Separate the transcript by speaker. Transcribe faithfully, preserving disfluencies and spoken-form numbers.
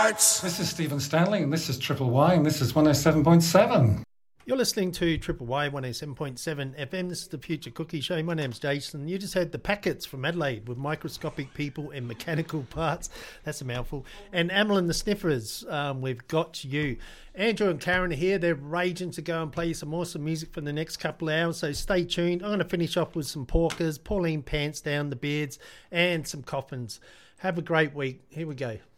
Speaker 1: hearts.
Speaker 2: This is Stephen Stanley, and this is Triple Y, and this is one oh seven point seven.
Speaker 3: You're listening to Triple Y one oh seven point seven F M. This is the Future Cookie Show. My name's Jason. You just heard the Packets from Adelaide with Microscopic People and Mechanical Parts. That's a mouthful. And Amel and the Sniffers, um, we've got you. Andrew and Karen are here. They're raging to go and play some awesome music for the next couple of hours, so stay tuned. I'm going to finish off with some Porkers, Pauline Pants Down, the Beards, and some Coffins. Have a great week. Here we go.